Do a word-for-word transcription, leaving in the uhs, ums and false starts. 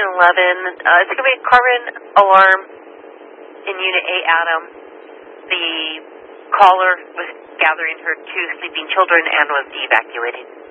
eleven. Uh, it's going to be a carbon alarm in Unit A, Adam. The caller was gathering her two sleeping children and was evacuating.